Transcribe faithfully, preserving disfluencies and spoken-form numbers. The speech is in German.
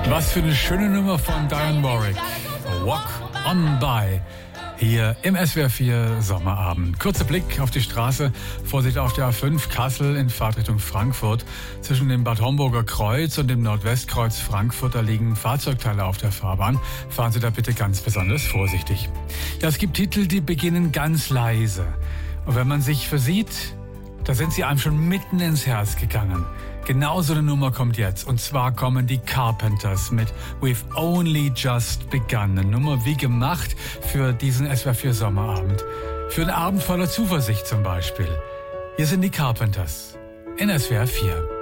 Was für eine schöne Nummer von Dionne Warwick. Walk on by. Hier im S W R vier Sommerabend. Kurzer Blick auf die Straße. Vorsicht auf der A fünf Kassel in Fahrtrichtung Frankfurt. Zwischen dem Bad Homburger Kreuz und dem Nordwestkreuz Frankfurt, da liegen Fahrzeugteile auf der Fahrbahn. Fahren Sie da bitte ganz besonders vorsichtig. Ja, es gibt Titel, die beginnen ganz leise. Und wenn man sich versieht, da sind sie einem schon mitten ins Herz gegangen. Genau so eine Nummer kommt jetzt. Und zwar kommen die Carpenters mit We've Only Just Begun. Eine Nummer wie gemacht für diesen S W R vier Sommerabend. Für einen Abend voller Zuversicht zum Beispiel. Hier sind die Carpenters in S W R vier.